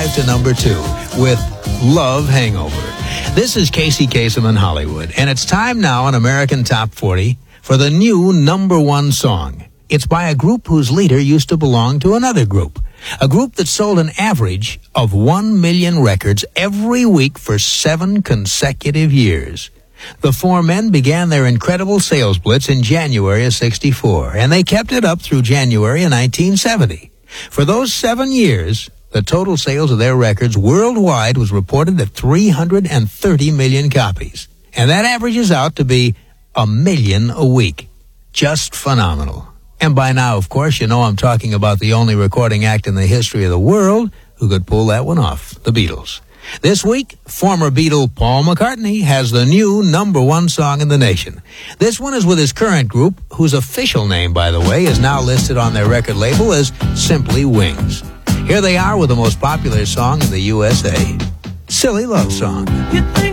5 to number 2 with Love Hangover. This is Casey Kasem in Hollywood, and it's time now on American Top 40 for the new number 1 song. It's by a group whose leader used to belong to another group. A group that sold an average of 1 million records every week for 7 consecutive years. The 4 men began their incredible sales blitz in January of '64, and they kept it up through January of 1970. For those 7 years, the total sales of their records worldwide was reported at 330 million copies. And that averages out to be 1 million a week. Just phenomenal. And by now, of course, you know I'm talking about the only recording act in the history of the world who could pull that one off, the Beatles. This week, former Beatle Paul McCartney has the new number 1 song in the nation. This one is with his current group, whose official name, by the way, is now listed on their record label as simply Wings. Here they are with the most popular song in the USA, Silly Love Song.